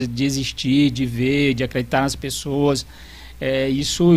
de existir, de ver, de acreditar nas pessoas. Isso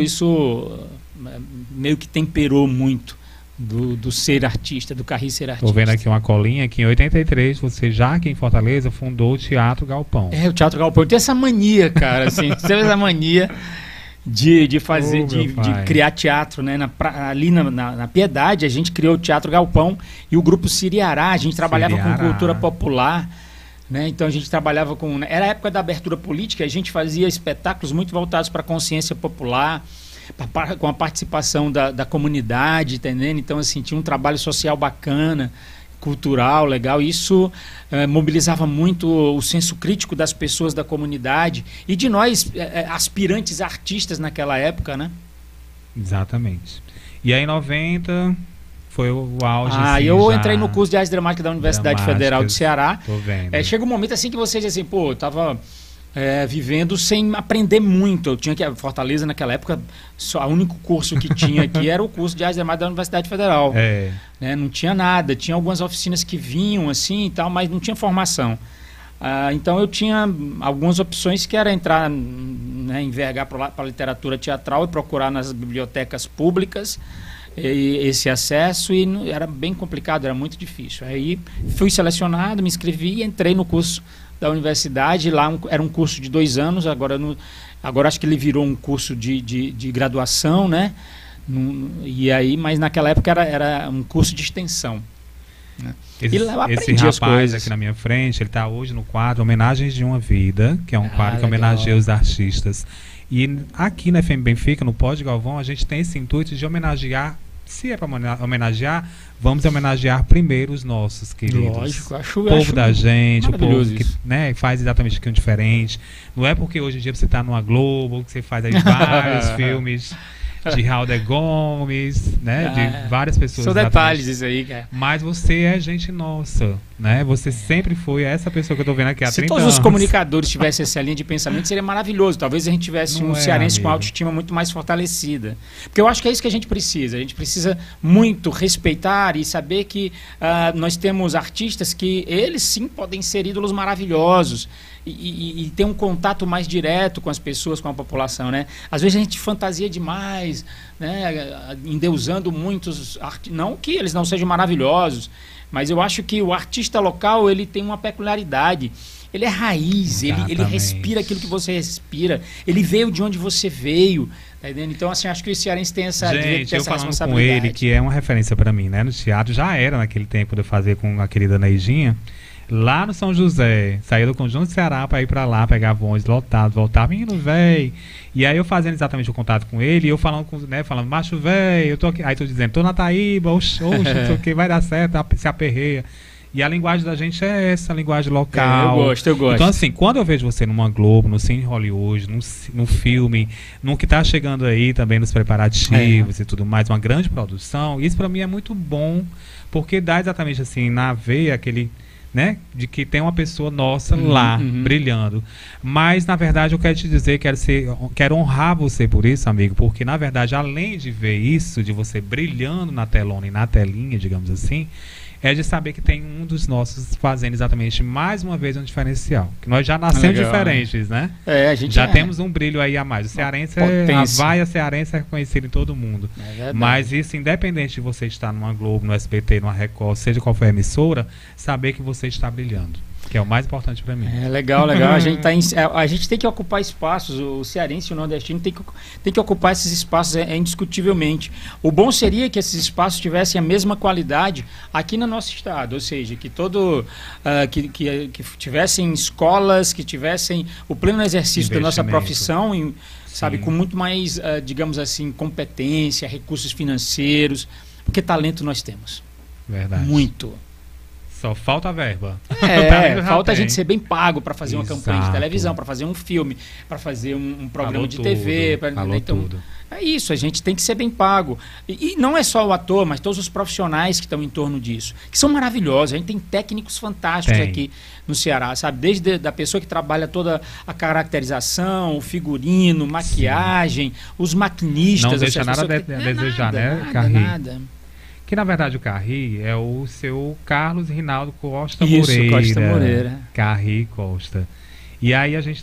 meio que temperou muito do ser artista, do Carri ser artista. Estou vendo aqui uma colinha que em 83 você já aqui em Fortaleza fundou o Teatro Galpão. O Teatro Galpão. Eu tenho essa mania, cara, assim, essa mania de fazer, de criar teatro, né? Ali na Piedade, a gente criou o Teatro Galpão e o Grupo Siriará, a gente trabalhava com cultura popular, né? Então a gente trabalhava com... Era a época da abertura política, a gente fazia espetáculos muito voltados para a consciência popular, com a participação da comunidade, entendendo? Então, assim, tinha um trabalho social bacana, cultural, legal. Isso mobilizava muito o senso crítico das pessoas da comunidade e de nós, aspirantes artistas naquela época, né? Exatamente. E aí, em 90, foi o auge. Eu entrei no curso de arte dramática da Universidade Federal do Ceará. Tô vendo. Chega um momento assim que você diz assim, eu tava... vivendo sem aprender muito. Eu tinha que Fortaleza naquela época, o único curso que tinha aqui era o curso de arte dramática da Universidade Federal. Né? Não tinha nada, tinha algumas oficinas que vinham assim e tal, mas não tinha formação. Então eu tinha algumas opções que era entrar, né, envergar para a literatura teatral e procurar nas bibliotecas públicas esse acesso, e era bem complicado, era muito difícil. Aí fui selecionado, me inscrevi e entrei no curso da universidade. Lá era um curso de 2 anos, agora acho que ele virou um curso de graduação, né? E aí, mas naquela época era um curso de extensão, né? Esse rapaz aqui na minha frente, ele está hoje no quadro Homenagens de uma Vida, que é um quadro que homenageia os artistas. E aqui na FM Benfica, no Pod Galvão, a gente tem esse intuito de homenagear. Se é para homenagear, vamos homenagear primeiro os nossos queridos. Lógico, o povo da gente, o povo que, né, faz exatamente aquilo diferente. Não é porque hoje em dia você está numa Globo, que você faz aí vários filmes de Raul de Gomes, né, de várias pessoas. São detalhes isso aí, cara. Mas você é gente nossa, né? Você sempre foi essa pessoa que eu tô vendo aqui há 30 anos. Se todos os comunicadores tivessem essa linha de pensamento, seria maravilhoso. Talvez a gente tivesse um cearense com autoestima muito mais fortalecida. Porque eu acho que é isso que a gente precisa. A gente precisa muito respeitar e saber que nós temos artistas que eles sim podem ser ídolos maravilhosos. E ter um contato mais direto com as pessoas, com a população, né? Às vezes a gente fantasia demais, né? Endeusando muitos não que eles não sejam maravilhosos, mas eu acho que o artista local, ele tem uma peculiaridade. Ele é raiz, ele respira aquilo que você respira, ele veio de onde você veio, tá entendendo? Então, assim, acho que o cearense tem essa responsabilidade. Com ele, que é uma referência para mim, né? No teatro, já era naquele tempo de eu fazer com a querida Neidinha. Lá no São José, saía do Conjunto Ceará para ir para lá, pegava ônibus lotado, voltava, menino véi. E aí eu fazendo exatamente o contato com ele, e eu falando, falando, macho véi, eu tô aqui. Aí tô dizendo, tô na Taíba, oxe, não sei o que, vai dar certo, se aperreia. E a linguagem da gente é essa, a linguagem local. Eu gosto. Então, assim, quando eu vejo você numa Globo, no Cine Hollywood, num filme, no que tá chegando aí também nos preparativos e tudo mais, uma grande produção, isso para mim é muito bom, porque dá exatamente assim, na veia aquele... né? De que tem uma pessoa nossa lá, brilhando. Mas, na verdade, eu quero te dizer, quero honrar você por isso, amigo, porque, na verdade, além de ver isso, de você brilhando na telona e na telinha, digamos assim, é de saber que tem um dos nossos fazendo exatamente, mais uma vez, um diferencial. Que nós já nascemos diferentes, né? A gente já temos um brilho aí a mais. O cearense a vaia cearense é reconhecido em todo mundo. Mas isso, independente de você estar numa Globo, no SBT, numa Record, seja qual for a emissora, saber que você está brilhando, que é o mais importante para mim. Legal. A gente tem que ocupar espaços. O cearense e o nordestino tem que ocupar esses espaços, indiscutivelmente. O bom seria que esses espaços tivessem a mesma qualidade aqui no nosso estado, ou seja, que que tivessem escolas, que tivessem o pleno exercício da nossa profissão, sabe, com muito mais, digamos assim, competência, recursos financeiros, porque talento nós temos. Verdade. Muito. Só falta a verba. Falta a gente ser bem pago para fazer uma campanha de televisão, para fazer um filme, para fazer um programa de TV. Então, é isso, a gente tem que ser bem pago. E não é só o ator, mas todos os profissionais que estão em torno disso, que são maravilhosos. A gente tem técnicos fantásticos aqui no Ceará, sabe? Desde a pessoa que trabalha toda a caracterização, o figurino, maquiagem, os maquinistas. Não deixa nada a desejar, né, Carri? Nada. Que, na verdade, o Carri é o seu Carlos Rinaldo Costa Moreira. Carri Costa. E aí a gente